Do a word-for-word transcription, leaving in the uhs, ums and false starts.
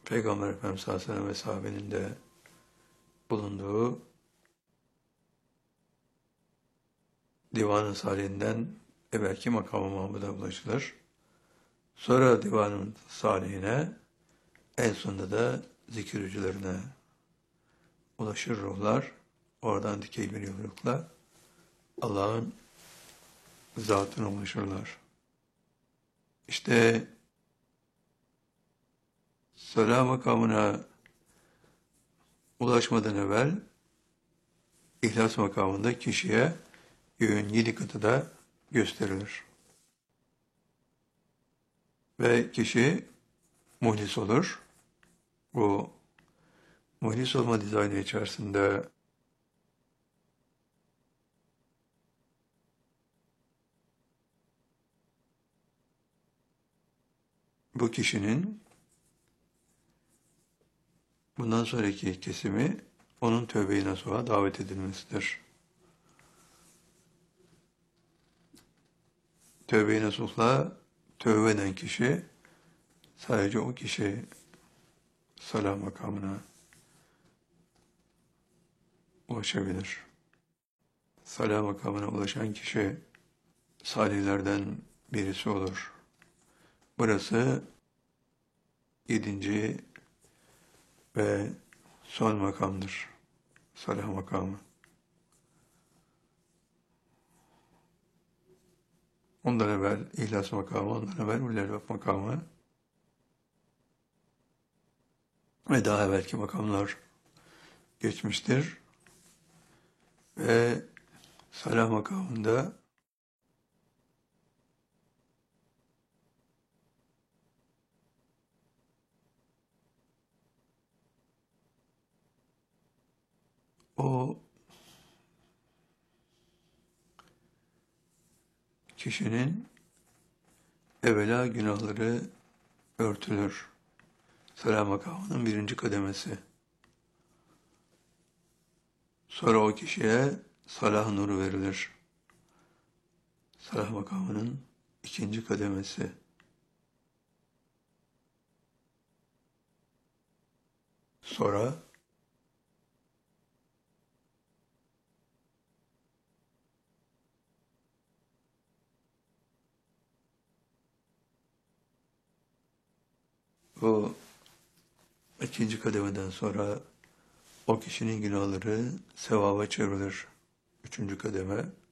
Peygamber Efendimiz sallallahu aleyhi ve sellem ve sahabenin de bulunduğu Divan-ı Salih'inden evvelki makam-ı Mahmud'a ulaşılır. Sonra Divan-ı Salih'ine, en sonunda da zikir hücrelerine ulaşır ruhlar. Oradan dikey bir yolculukla Allah'ın zatına ulaşırlar. İşte Salah makamına ulaşmadan evvel İhlas makamında kişiye göğün yedi katı da gösterilir. Ve kişi muhlis olur. Bu muhlis olma dizaynı içerisinde bu kişinin bundan sonraki kesimi onun tövbe-i nasuha davet edilmesidir. Tövbe-i nasuhla tövbe eden kişi, sadece o kişi salah makamına ulaşabilir. Salah makamına ulaşan kişi salihlerden birisi olur. Burası yedinci ve son makamdır. Salah makamı. Ondan evvel İhlas makamı, ondan evvel Ulul makamı ve daha evvelki makamlar geçmiştir. Ve Salah makamında o kişinin evvela günahları örtülür. Salah makamının birinci kademesi. Sonra o kişiye salah nuru verilir. Salah makamının ikinci kademesi. Sonra o ikinci kademeden sonra o kişinin günahları sevaba çevrilir. Üçüncü kademe.